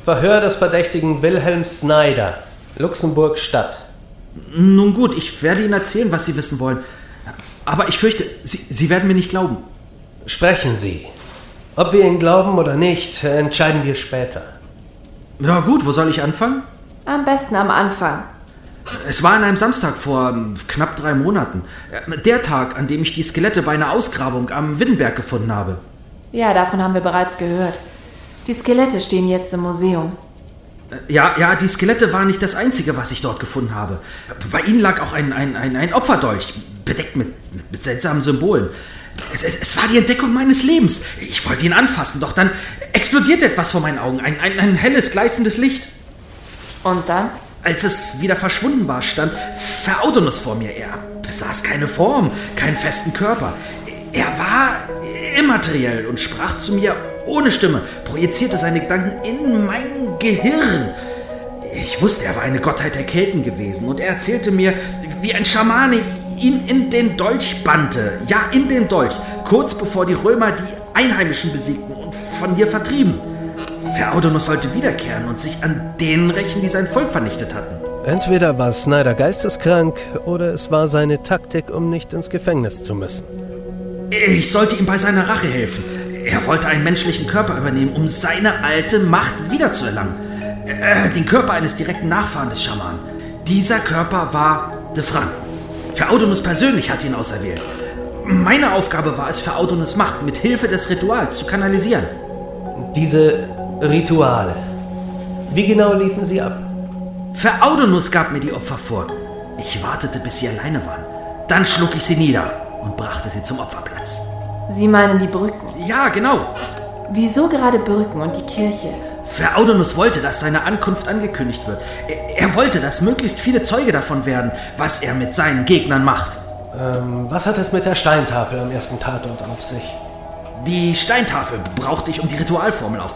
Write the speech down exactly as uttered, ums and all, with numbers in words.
Verhör des Verdächtigen Wilhelm Snyder, Luxemburg Stadt. Nun gut, ich werde Ihnen erzählen, was Sie wissen wollen. Aber ich fürchte, Sie, Sie werden mir nicht glauben. Sprechen Sie. Ob wir Ihnen glauben oder nicht, entscheiden wir später. Ja gut, wo soll ich anfangen? Am besten am Anfang. Es war an einem Samstag vor knapp drei Monaten. Der Tag, an dem ich die Skelette bei einer Ausgrabung am Wittenberg gefunden habe. Ja, davon haben wir bereits gehört. Die Skelette stehen jetzt im Museum. Ja, ja, die Skelette waren nicht das Einzige, was ich dort gefunden habe. Bei ihnen lag auch ein, ein, ein, ein Opferdolch, bedeckt mit, mit, mit seltsamen Symbolen. Es, es, es war die Entdeckung meines Lebens. Ich wollte ihn anfassen, doch dann explodierte etwas vor meinen Augen. Ein, ein, ein helles, gleißendes Licht. Und dann? Als es wieder verschwunden war, stand Phäodonus vor mir. Er besaß keine Form, keinen festen Körper. Er war immateriell und sprach zu mir ohne Stimme, projizierte seine Gedanken in mein Gehirn. Ich wusste, er war eine Gottheit der Kelten gewesen und er erzählte mir, wie ein Schamane ihn in den Dolch bannte. Ja, in den Dolch, kurz bevor die Römer die Einheimischen besiegten und von hier vertrieben. Phäodonus sollte wiederkehren und sich an denen rächen, die sein Volk vernichtet hatten. Entweder war Snyder geisteskrank oder es war seine Taktik, um nicht ins Gefängnis zu müssen. Ich sollte ihm bei seiner Rache helfen. Er wollte einen menschlichen Körper übernehmen, um seine alte Macht wiederzuerlangen. Äh, den Körper eines direkten Nachfahren des Schamanen. Dieser Körper war de Franc. Phäodonus persönlich hat ihn auserwählt. Meine Aufgabe war es, Phäodonus' Macht mit Hilfe des Rituals zu kanalisieren. Diese Rituale, wie genau liefen sie ab? Phäodonus gab mir die Opfer vor. Ich wartete, bis sie alleine waren. Dann schlug ich sie nieder und brachte sie zum Opferplatz. Sie meinen die Brücken? Ja, genau. Wieso gerade Brücken und die Kirche? Phäodonus wollte, dass seine Ankunft angekündigt wird. Er, er wollte, dass möglichst viele Zeuge davon werden, was er mit seinen Gegnern macht. Ähm, was hat es mit der Steintafel am ersten Tatort auf sich? Die Steintafel brauchte ich, um die Ritualformel aufzunehmen.